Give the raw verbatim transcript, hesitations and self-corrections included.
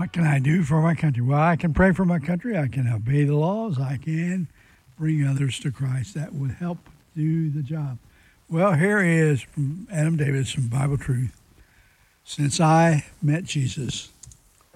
What can I do for my country? Well, I can pray for my country. I can obey the laws. I can bring others to Christ. That would help do the job. Well, here is from Adam Davis from Bible Truth. Since I met Jesus,